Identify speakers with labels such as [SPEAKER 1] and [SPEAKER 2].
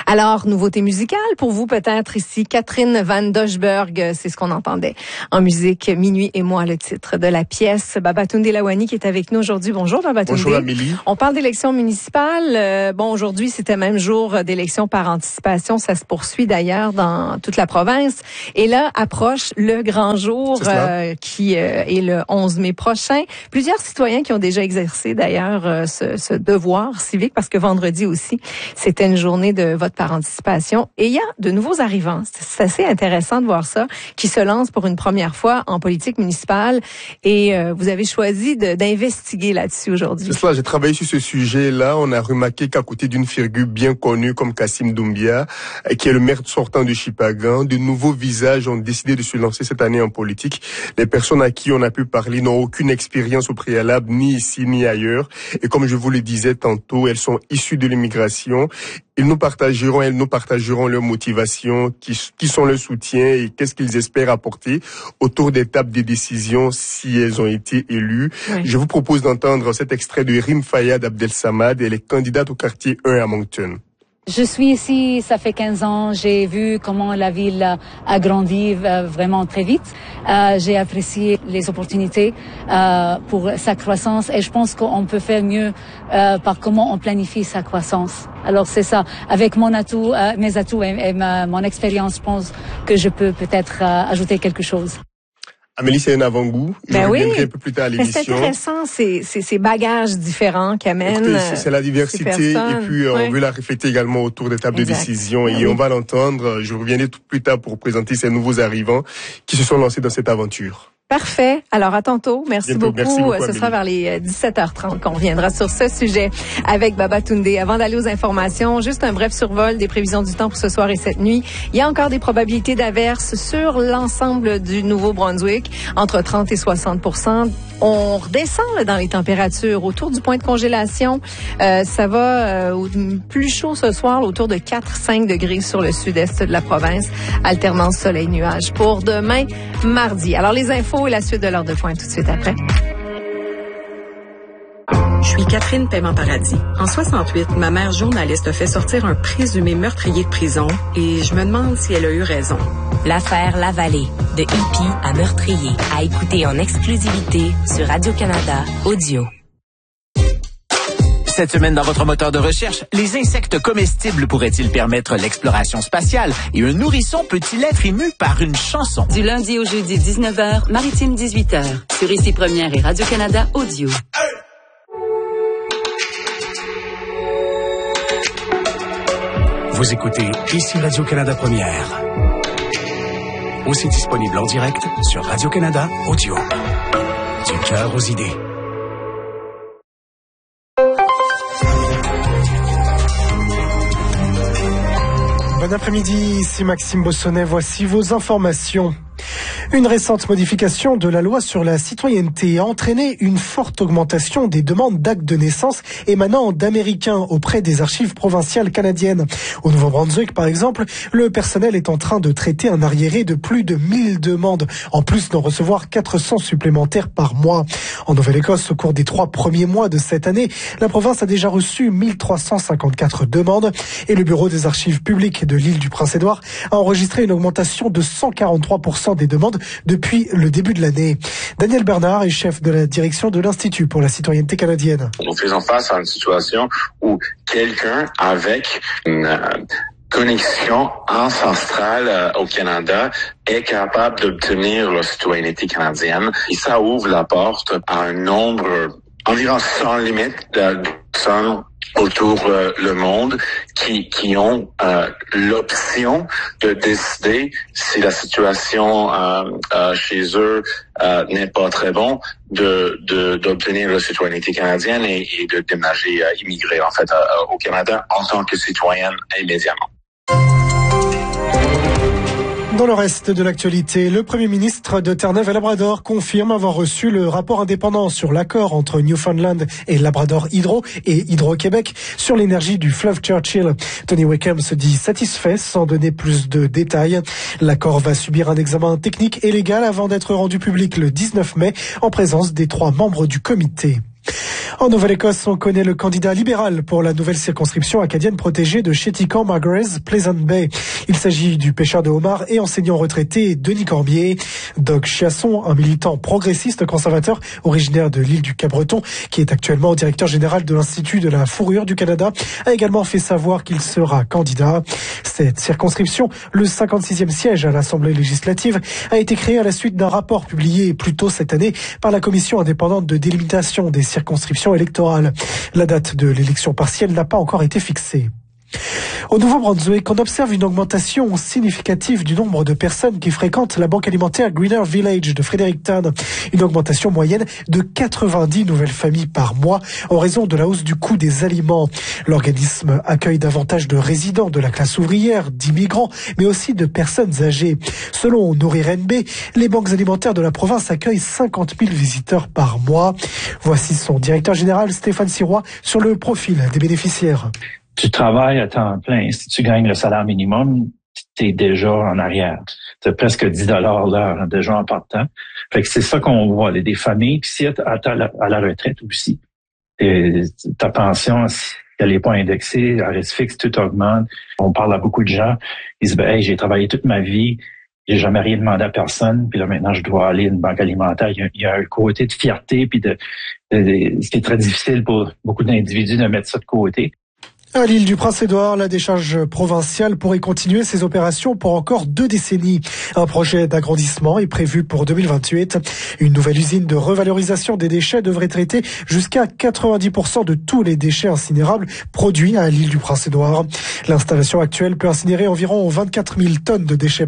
[SPEAKER 1] Alors, nouveauté musicale pour vous peut-être ici, Catherine Van Doesburg, c'est ce qu'on entendait en musique. Minuit et moi, le titre de la pièce. Babatunde Lawani qui est avec nous aujourd'hui. Bonjour Babatunde.
[SPEAKER 2] Bonjour Amélie.
[SPEAKER 1] On parle d'élections municipales. Aujourd'hui, c'était même jour d'élection par anticipation. Ça se poursuit d'ailleurs dans toute la province. Et là, approche le grand jour qui est le 11 mai prochain. Plusieurs citoyens qui ont déjà exercé d'ailleurs ce devoir civique parce que vendredi aussi, c'était une journée de vote par anticipation. Et il y a de nouveaux arrivants. C'est assez intéressant de voir ça, qui se lancent pour une première fois en politique municipale. Et vous avez choisi d'investiguer là-dessus aujourd'hui.
[SPEAKER 2] C'est cela, j'ai travaillé sur ce sujet-là. On a remarqué qu'à côté d'une figure bien connue comme Kassim Doumbia, qui est le maire sortant de Chipagan, de nouveaux visages ont décidé de se lancer cette année en politique. Les personnes à qui on a pu parler n'ont aucune expérience au préalable, ni ici ni ailleurs. Et comme je vous le disais tantôt, elles sont issues de l'immigration. Elles nous partageront leur motivation, qui sont leurs soutiens et qu'est-ce qu'ils espèrent apporter autour des tables des décisions si elles ont été élues. Oui. Je vous propose d'entendre cet extrait de Rim Fayad Abdel Samad. Elle est candidate au quartier 1 à Moncton.
[SPEAKER 3] Je suis ici, ça fait 15 ans. J'ai vu comment la ville a grandi vraiment très vite. J'ai apprécié les opportunités pour sa croissance et je pense qu'on peut faire mieux par comment on planifie sa croissance. Alors c'est ça. Avec mes atouts et mon expérience, je pense que je peux peut-être ajouter quelque chose.
[SPEAKER 2] Amélie, c'est un avant-goût. Je reviendrai un peu plus tard à l'émission.
[SPEAKER 1] C'est intéressant, ces bagages différents qu'amènent.
[SPEAKER 2] C'est la diversité et puis on veut la refléter également autour des tables de décision et on va l'entendre. Je reviendrai tout plus tard pour présenter ces nouveaux arrivants qui se sont lancés dans cette aventure.
[SPEAKER 1] Parfait. Alors, à tantôt. Merci beaucoup. Ce sera vers les 17h30 qu'on reviendra sur ce sujet avec Babatunde. Avant d'aller aux informations, juste un bref survol des prévisions du temps pour ce soir et cette nuit. Il y a encore des probabilités d'averses sur l'ensemble du Nouveau-Brunswick, entre 30 et 60%. On redescend dans les températures autour du point de congélation. Ça va plus chaud ce soir, autour de 4-5 degrés sur le sud-est de la province. Alternance soleil-nuage pour demain, mardi. Alors, les infos et la suite de l'heure de pointe tout de suite après.
[SPEAKER 4] Je suis Catherine Paiement-Paradis. En 68, ma mère journaliste a fait sortir un présumé meurtrier de prison et je me demande si elle a eu raison.
[SPEAKER 5] L'affaire Lavallée, de hippie à meurtrier, à écouter en exclusivité sur Radio-Canada Audio.
[SPEAKER 6] Cette semaine, dans votre moteur de recherche, les insectes comestibles pourraient-ils permettre l'exploration spatiale et un nourrisson peut-il être ému par une chanson?
[SPEAKER 7] Du lundi au jeudi, 19h, Maritime 18h, sur Ici Première et Radio-Canada Audio.
[SPEAKER 8] Vous écoutez Ici Radio-Canada Première. Aussi disponible en direct sur Radio-Canada Audio. Du cœur aux idées.
[SPEAKER 9] Bon après-midi, ici Maxime Bossonnet, voici vos informations. Une récente modification de la loi sur la citoyenneté a entraîné une forte augmentation des demandes d'actes de naissance émanant d'Américains auprès des archives provinciales canadiennes. Au Nouveau-Brunswick, par exemple, le personnel est en train de traiter un arriéré de plus de 1000 demandes, en plus d'en recevoir 400 supplémentaires par mois. En Nouvelle-Écosse, au cours des 3 premiers mois de cette année, la province a déjà reçu 1354 demandes et le Bureau des archives publiques de l'île du Prince-Édouard a enregistré une augmentation de 143% des demandes depuis le début de l'année. Daniel Bernard est chef de la direction de l'Institut pour la citoyenneté canadienne.
[SPEAKER 10] Nous faisons face à une situation où quelqu'un avec une connexion ancestrale au Canada est capable d'obtenir la citoyenneté canadienne et ça ouvre la porte à un nombre environ sans limite de personnes autour le monde qui ont l'option de décider si la situation chez eux n'est pas très bon d'obtenir la citoyenneté canadienne et de déménager, immigrer en fait au Canada en tant que citoyenne immédiatement.
[SPEAKER 9] Dans le reste de l'actualité, le Premier ministre de Terre-Neuve et-Labrador confirme avoir reçu le rapport indépendant sur l'accord entre Newfoundland et Labrador Hydro et Hydro-Québec sur l'énergie du fleuve Churchill. Tony Wickham se dit satisfait sans donner plus de détails. L'accord va subir un examen technique et légal avant d'être rendu public le 19 mai en présence des 3 membres du comité. En Nouvelle-Écosse, on connaît le candidat libéral pour la nouvelle circonscription acadienne protégée de Chéticamp-Margaret Pleasant Bay. Il s'agit du pêcheur de homard et enseignant retraité Denis Cormier. Doug Chiasson, un militant progressiste conservateur originaire de l'île du Cap-Breton, qui est actuellement directeur général de l'Institut de la fourrure du Canada, a également fait savoir qu'il sera candidat. Cette circonscription, le 56e siège à l'Assemblée législative, a été créée à la suite d'un rapport publié plus tôt cette année par la Commission indépendante de délimitation des circonscriptions électorales. La date de l'élection partielle n'a pas encore été fixée. Au Nouveau-Brunswick, on observe une augmentation significative du nombre de personnes qui fréquentent la banque alimentaire Greener Village de Fredericton. Une augmentation moyenne de 90 nouvelles familles par mois en raison de la hausse du coût des aliments. L'organisme accueille davantage de résidents de la classe ouvrière, d'immigrants, mais aussi de personnes âgées. Selon Nourrir NB, les banques alimentaires de la province accueillent 50 000 visiteurs par mois. Voici son directeur général, Stéphane Sirois, sur le profil des bénéficiaires.
[SPEAKER 11] Tu travailles à temps plein. Si tu gagnes le salaire minimum, tu es déjà en arrière. Tu as presque 10 $ l'heure déjà en partant. Fait que c'est ça qu'on voit, des familles. Puis si tu es à la retraite aussi, et ta pension, si elle n'est pas indexée, elle reste fixe, tout augmente. On parle à beaucoup de gens. Ils disent, hey, j'ai travaillé toute ma vie, j'ai jamais rien demandé à personne, puis là maintenant je dois aller à une banque alimentaire. Il y a un côté de fierté, puis ce qui est très difficile pour beaucoup d'individus de mettre ça de côté.
[SPEAKER 9] À l'île du Prince-Édouard, la décharge provinciale pourrait continuer ses opérations pour encore 2 décennies. Un projet d'agrandissement est prévu pour 2028. Une nouvelle usine de revalorisation des déchets devrait traiter jusqu'à 90% de tous les déchets incinérables produits à l'île du Prince-Édouard. L'installation actuelle peut incinérer environ 24 000 tonnes de déchets